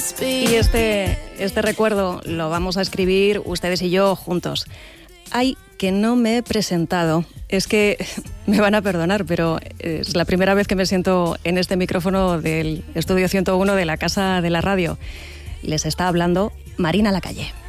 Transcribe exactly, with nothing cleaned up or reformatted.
Y este, este recuerdo lo vamos a escribir ustedes y yo juntos. Ay, que no me he presentado. Es que me van a perdonar, pero es la primera vez que me siento en este micrófono del Estudio ciento uno de la Casa de la Radio. Les está hablando Marina Lacalle.